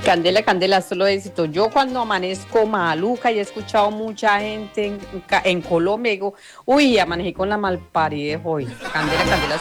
Candela, Candela, solo éxito. Yo cuando amanezco maluca y he escuchado mucha gente en Colombia, digo, uy, amanecí con la malparidez hoy. Candela, Candela,